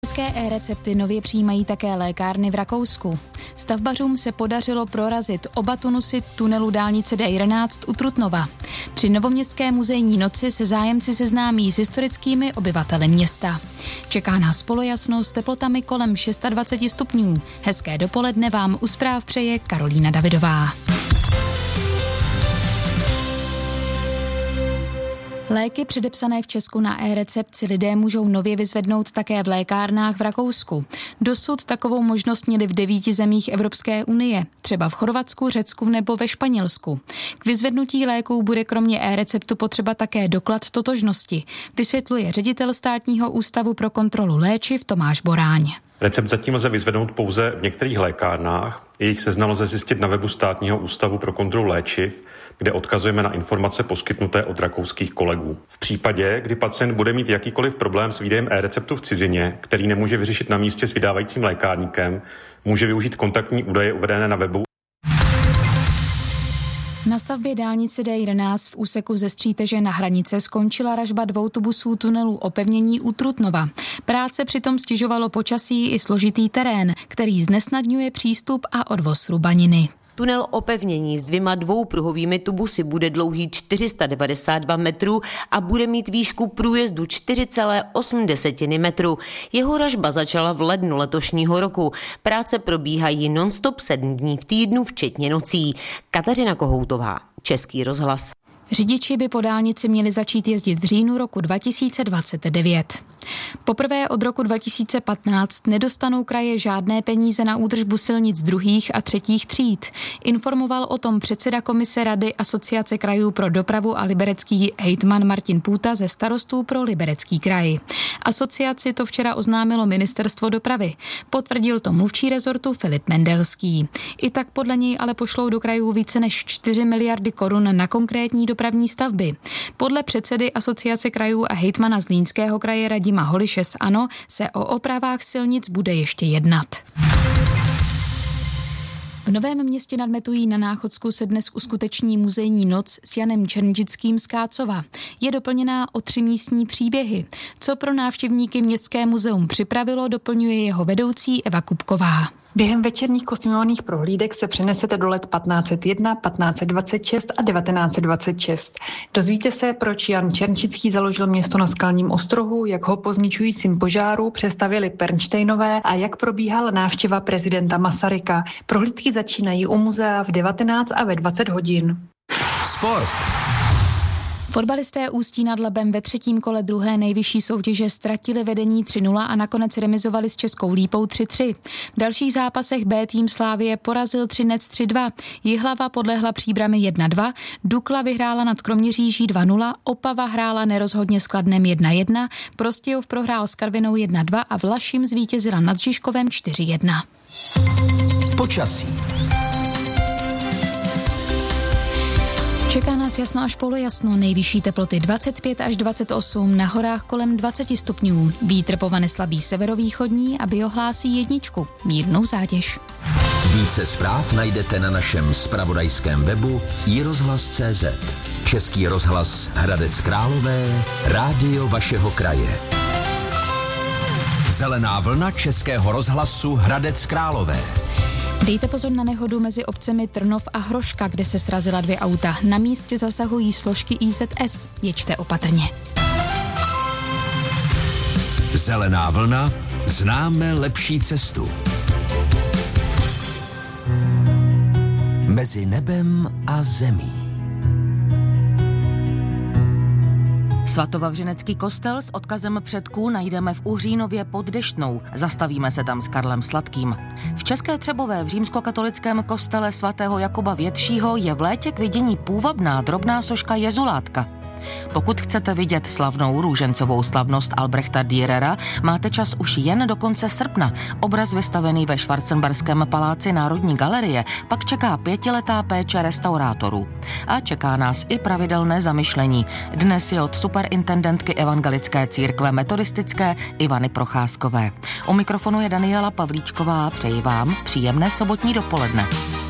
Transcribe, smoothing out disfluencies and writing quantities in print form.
České e-recepty nově přijímají také lékárny v Rakousku. Stavbařům se podařilo prorazit oba tunusy tunelu dálnice D11 u Trutnova. Při Novoměstské muzejní noci se zájemci seznámí s historickými obyvateli města. Čeká nás polojasno s teplotami kolem 26 stupňů. Hezké dopoledne vám u zpráv přeje Karolína Davidová. Léky předepsané v Česku na e-recept si lidé můžou nově vyzvednout také v lékárnách v Rakousku. Dosud takovou možnost měli v 9 zemích Evropské unie, třeba v Chorvatsku, Řecku nebo ve Španělsku. K vyzvednutí léků bude kromě e-receptu potřeba také doklad totožnosti, vysvětluje ředitel Státního ústavu pro kontrolu léčiv Tomáš Boráň. Recept zatím lze vyzvednout pouze v některých lékárnách. Jejich seznam lze zjistit na webu Státního ústavu pro kontrolu léčiv, kde odkazujeme na informace poskytnuté od rakouských kolegů. V případě, kdy pacient bude mít jakýkoliv problém s výdejem e-receptu v cizině, který nemůže vyřešit na místě s vydávajícím lékárníkem, může využít kontaktní údaje uvedené na webu. Na stavbě dálnice D11 v úseku ze Stříteže na Hranice skončila ražba 2 tubusů tunelů opevnění u Trutnova. Práce přitom stěžovalo počasí i složitý terén, který znesnadňuje přístup a odvoz rubaniny. Tunel opevnění s 2 dvoupruhovými tubusy bude dlouhý 492 metrů a bude mít výšku průjezdu 4,8 metru. Jeho ražba začala v lednu letošního roku. Práce probíhají non-stop 7 dní v týdnu, včetně nocí. Kateřina Kohoutová, Český rozhlas. Řidiči by po dálnici měli začít jezdit v říjnu roku 2029. Poprvé od roku 2015 nedostanou kraje žádné peníze na údržbu silnic 2. a 3. tříd. Informoval o tom předseda komise Rady Asociace krajů pro dopravu a liberecký hejtman Martin Půta ze Starostů pro Liberecký kraj. Asociaci to včera oznámilo Ministerstvo dopravy. Potvrdil to mluvčí rezortu Filip Mendelský. I tak podle něj ale pošlou do krajů více než 4 miliardy korun na konkrétní dopravní stavby. Podle předsedy Asociace krajů a hejtmana Zlínského kraje Radima Holiše z ANO se o opravách silnic bude ještě jednat. V Novém Městě nad Metují na Náchodsku se dnes uskuteční muzejní noc s Janem Černžickým z Kácova. Je doplněná o 3 místní příběhy. Co pro návštěvníky Městské muzeum připravilo, doplňuje jeho vedoucí Eva Kupková. Během večerních kostýmovaných prohlídek se přenesete do let 1501, 1526 a 1926. Dozvíte se, proč Jan Černžický založil město na Skalním ostrohu, jak ho po zničujícím požáru přestavěli Pernštejnové a jak probíhala návštěva prezidenta Masaryka. Prohlídky začínají u muzea v 19 a ve 20 hodin. Sport. Fotbalisté Ústí nad Labem ve 3. kole 2. nejvyšší soutěže ztratili vedení 3-0 a nakonec remizovali s Českou Lípou 3-3. V dalších zápasech B tým Slávie porazil Třinec 3-2, Jihlava podlehla Příbrami 1-2, Dukla vyhrála nad Kroměříží 2-0, Opava hrála nerozhodně s Kladnem 1-1, Prostějov prohrál s Karvinou 1-2 a Vlašim zvítězila nad Žižkovem 4-1. Počasí. Čeká nás jasno až polojasno, nejvyšší teploty 25 až 28, na horách kolem 20 stupňů. Vítr povane slabý severovýchodní a biohlásí 1, mírnou zátěž. Více zpráv najdete na našem zpravodajském webu iRozhlas.cz. Český rozhlas Hradec Králové, rádio vašeho kraje. Zelená vlna Českého rozhlasu Hradec Králové. Dejte pozor na nehodu mezi obcemi Trnov a Hroška, kde se srazila 2 auta. Na místě zasahují složky IZS. Jeďte opatrně. Zelená vlna, známe lepší cestu. Mezi nebem a zemí. Svatovavřinecký kostel s odkazem předků najdeme v Uřínově pod Deštnou. Zastavíme se tam s Karlem Sladkým. V České Třebové v římskokatolickém kostele svatého Jakuba Většího je v létě k vidění půvabná drobná soška Jezulátka. Pokud chcete vidět slavnou růžencovou slavnost Albrechta Dürera, máte čas už jen do konce srpna. Obraz vystavený ve Schwarzenberském paláci Národní galerie pak čeká 5letá péče restaurátorů. A čeká nás i pravidelné zamyšlení. Dnes je od superintendentky Evangelické církve metodistické Ivany Procházkové. U mikrofonu je Daniela Pavlíčková, přeji vám příjemné sobotní dopoledne.